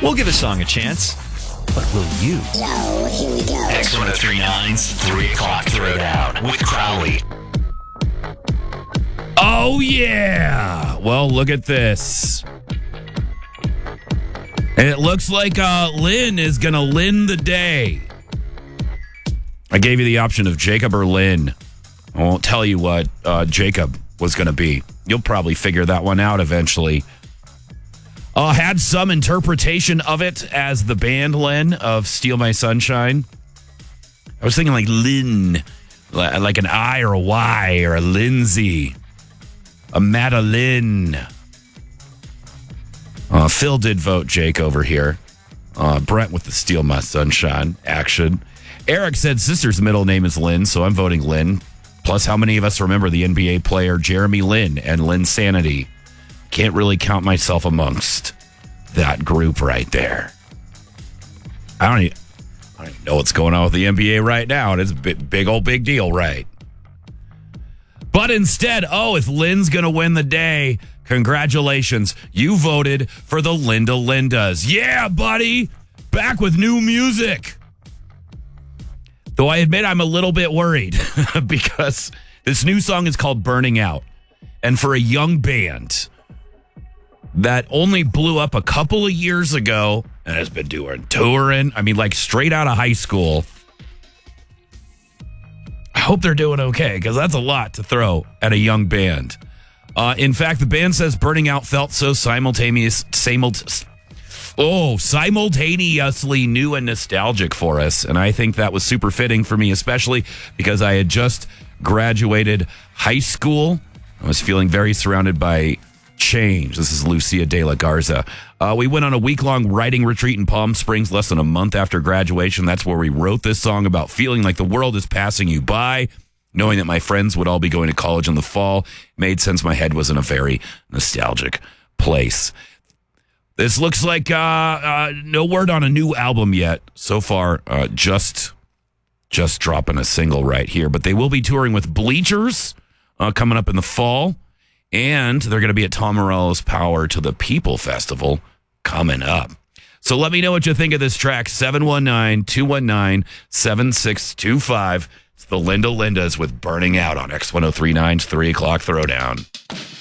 We'll give a song a chance. But will you? Yo, here we go. X1039's 3 o'clock throwdown with Crowley. Oh, yeah. Well, look at this. And it looks like Lynn is going to Lynn the day. I gave you the option of Jacob or Lynn. I won't tell you what Jacob was going to be. You'll probably figure that one out eventually. Had some interpretation of it as the band Lynn of Steal My Sunshine. I was thinking like Lynn, like an I or a Y or a Lindsay, a Madeline. Phil did vote Jake over here. Brent with the Steal My Sunshine action. Eric said sister's middle name is Lynn, so I'm voting Lynn. Plus, how many of us remember the NBA player Jeremy Lin and Lynn Sanity? Can't really count myself amongst that group right there. I don't even know what's going on with the NBA right now. It's a big deal, right? But instead, if Lynn's going to win the day, congratulations. You voted for the Linda Lindas. Yeah, buddy. Back with new music. Though I admit I'm a little bit worried because this new song is called Burning Out. And for a young band that only blew up a couple of years ago and has been touring, I mean, like straight out of high school, I hope they're doing okay because that's a lot to throw at a young band. In fact, the band says Burning Out felt so simultaneously new and nostalgic for us. And I think that was super fitting for me, especially because I had just graduated high school. I was feeling very surrounded by change. This is Lucia de la Garza. We went on a week-long writing retreat in Palm Springs less than a month after graduation. That's where we wrote this song about feeling like the world is passing you by. Knowing that my friends would all be going to college in the fall made sense. My head was in a very nostalgic place. This looks like no word on a new album yet. So far, just dropping a single right here. But they will be touring with Bleachers coming up in the fall. And they're going to be at Tom Morello's Power to the People Festival coming up. So let me know what you think of this track. 719-219-7625. It's the Linda Lindas with Burning Out on X1039's 3 o'clock throwdown.